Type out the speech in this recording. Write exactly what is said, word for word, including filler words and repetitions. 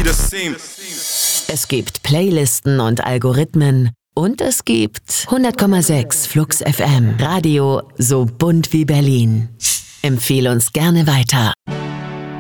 be the same. Es gibt Playlisten und Algorithmen und es gibt hundert Komma sechs Flux F M. Radio so bunt wie Berlin. Empfehle uns gerne weiter.